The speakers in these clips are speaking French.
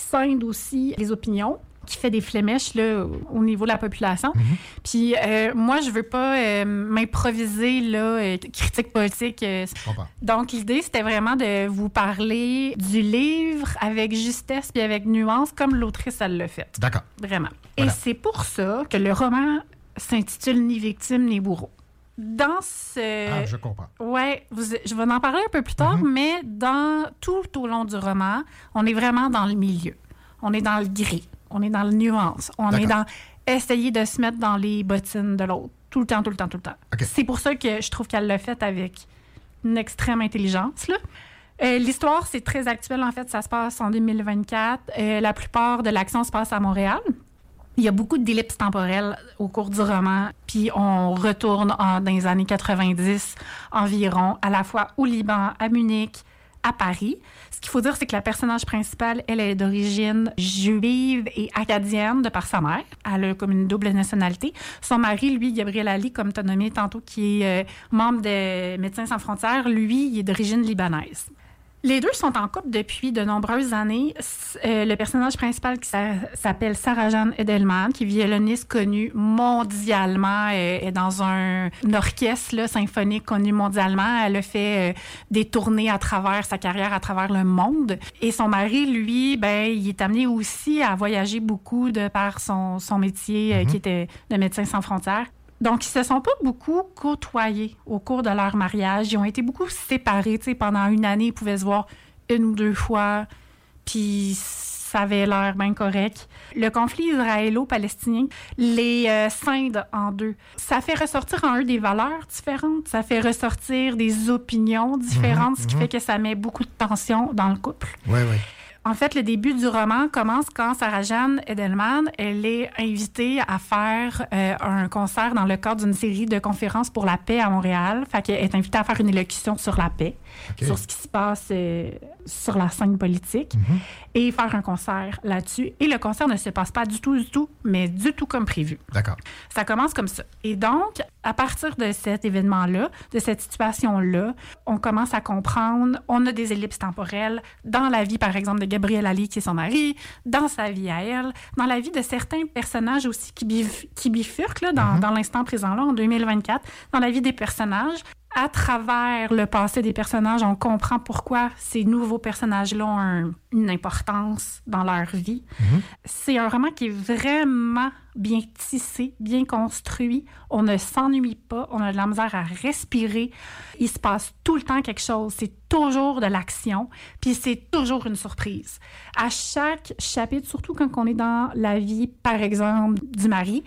scinde aussi les opinions, qui fait des flémèches là, au niveau de la population. Puis moi, je veux pas m'improviser là, critique politique. Donc, l'idée, c'était vraiment de vous parler du livre avec justesse puis avec nuance, comme l'autrice, elle l'a fait. D'accord. Vraiment. Voilà. Et c'est pour ça que le roman s'intitule « Ni victime, ni bourreau ». Dans ce... Ah, je comprends. Ouais, je vais en parler un peu plus tard, mais tout au long du roman, on est vraiment dans le milieu. On est dans le gris. On est dans le nuance. On est dans essayer de se mettre dans les bottines de l'autre. Tout le temps. Okay. C'est pour ça que je trouve qu'elle l'a fait avec une extrême intelligence, là. L'histoire, c'est très actuel. En fait, ça se passe en 2024. La plupart de l'action se passe à Montréal. Il y a beaucoup d'ellipses temporelles au cours du roman. Puis on retourne dans les années 90 environ, à la fois au Liban, à Munich, à Paris. Ce qu'il faut dire, c'est que la personnage principale, elle est d'origine juive et acadienne de par sa mère. Elle a comme une double nationalité. Son mari, lui, Gabriel Ali, comme tu as nommé tantôt, qui est membre de Médecins sans frontières, lui, il est d'origine libanaise. Les deux sont en couple depuis de nombreuses années. Le personnage principal qui s'appelle Sarah-Jeanne Edelman, qui est violoniste connue mondialement, est dans un orchestre là, symphonique connu mondialement. Elle a fait des tournées à travers sa carrière, à travers le monde. Et son mari, lui, il est amené aussi à voyager beaucoup de par son métier qui était de Médecins sans frontières. Donc, ils se sont pas beaucoup côtoyés au cours de leur mariage. Ils ont été beaucoup séparés. Tu sais, pendant une année, ils pouvaient se voir une ou deux fois, puis ça avait l'air bien correct. Le conflit israélo-palestinien les scinde en deux. Ça fait ressortir en eux des valeurs différentes. Ça fait ressortir des opinions différentes, ce qui fait que ça met beaucoup de tension dans le couple. Oui. En fait, le début du roman commence quand Sarah-Jeanne Edelman, elle est invitée à faire un concert dans le cadre d'une série de conférences pour la paix à Montréal. Fait qu'elle est invitée à faire une élocution sur la paix, sur ce qui se passe sur la scène politique, et faire un concert là-dessus. Et le concert ne se passe pas du tout, mais du tout comme prévu. D'accord. Ça commence comme ça. Et donc, à partir de cet événement-là, de cette situation-là, on commence à comprendre, on a des ellipses temporelles dans la vie, par exemple, de Gabriel Ali, qui est son mari, dans sa vie à elle, dans la vie de certains personnages aussi qui bifurquent là, dans l'instant présent, là, en 2024, dans la vie des personnages. À travers le passé des personnages, on comprend pourquoi ces nouveaux personnages-là ont une importance dans leur vie. C'est un roman qui est vraiment bien tissé, bien construit. On ne s'ennuie pas, on a de la misère à respirer. Il se passe tout le temps quelque chose. C'est toujours de l'action, puis c'est toujours une surprise. À chaque chapitre, surtout quand on est dans la vie, par exemple, du mari,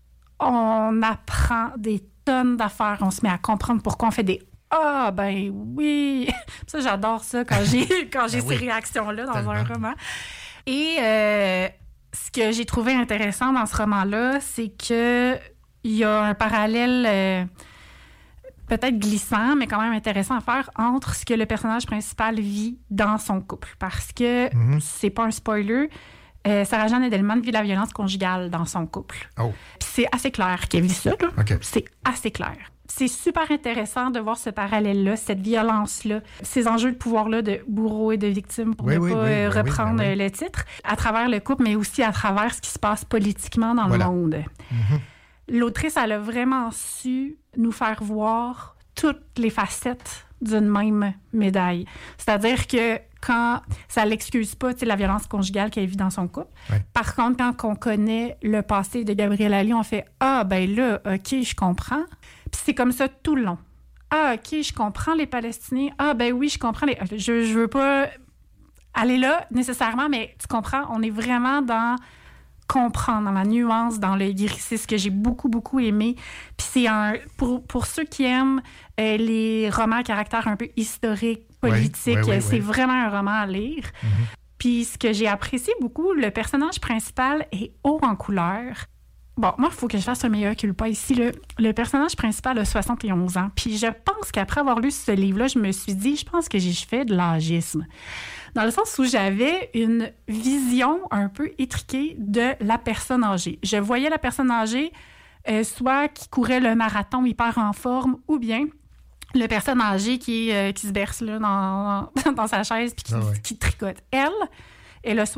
on apprend des tonnes d'affaires. On se met à comprendre pourquoi on fait des « Ah, ben oui! » Ça, j'adore ça quand j'ai ces réactions-là dans un roman. Et ce que j'ai trouvé intéressant dans ce roman-là, c'est qu'il y a un parallèle peut-être glissant, mais quand même intéressant à faire entre ce que le personnage principal vit dans son couple. Parce que, c'est pas un spoiler, Sarah-Jeanne Edelman vit la violence conjugale dans son couple. Puis c'est assez clair qu'elle vit ça, là. C'est assez clair. C'est super intéressant de voir ce parallèle-là, cette violence-là, ces enjeux de pouvoir-là de bourreau et de victime, pour ne pas reprendre le titre, à travers le couple, mais aussi à travers ce qui se passe politiquement dans le monde. L'autrice, elle a vraiment su nous faire voir toutes les facettes d'une même médaille. C'est-à-dire que quand ça l'excuse pas, tu sais, la violence conjugale qu'elle vit dans son couple. Par contre, quand on connaît le passé de Gabriel Ali, on fait « Ah, ben là, OK, je comprends. » Puis c'est comme ça tout le long. « Ah, OK, je comprends les Palestiniens. Ah, ben oui, je comprends les... » Je veux pas aller là nécessairement, mais tu comprends, on est vraiment dans comprendre, dans la nuance, dans le gris. C'est ce que j'ai beaucoup aimé. Puis c'est pour ceux qui aiment les romans à caractère un peu historique, politique, c'est vraiment un roman à lire. Puis ce que j'ai apprécié beaucoup, le personnage principal est haut en couleur. Bon, moi, il faut que je fasse un meilleur culpa ici. Le personnage principal a 71 ans. Puis je pense qu'après avoir lu ce livre-là, je me suis dit, je pense que j'ai fait de l'âgisme. Dans le sens où j'avais une vision un peu étriquée de la personne âgée. Je voyais la personne âgée, soit qui courait le marathon hyper en forme, ou bien le personne âgée qui se berce là, dans sa chaise puis qui tricote. Elle a